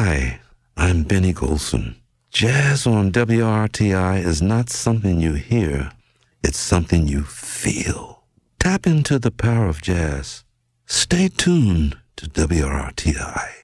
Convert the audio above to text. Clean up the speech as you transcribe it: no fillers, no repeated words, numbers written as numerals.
Hi, I'm Benny Golson. Jazz on WRTI is not something you hear, it's something you feel. Tap into the power of jazz. Stay tuned to WRTI.